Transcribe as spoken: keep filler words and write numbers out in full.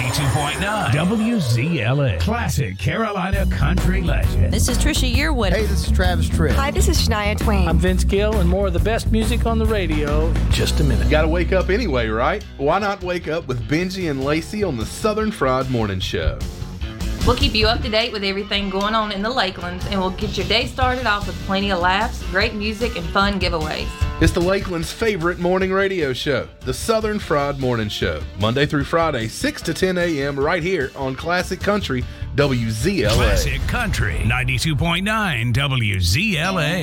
ninety-two point nine W Z L A. Classic Carolina country legend. This is Trisha Yearwood. Hey, this is Travis Tritt. Hi, this is Shania Twain. I'm Vince Gill, and more of the best music on the radio in just a minute. Got to wake up anyway, right? Why not wake up with Benji and Lacey on the Southern Fried Morning Show? We'll keep you up to date with everything going on in the Lakelands, and we'll get your day started off with plenty of laughs, great music, and fun giveaways. It's the Lakeland's favorite morning radio show, the Southern Fried Morning Show, Monday through Friday, six to ten a.m. right here on Classic Country W Z L A. Classic Country ninety-two point nine W Z L A.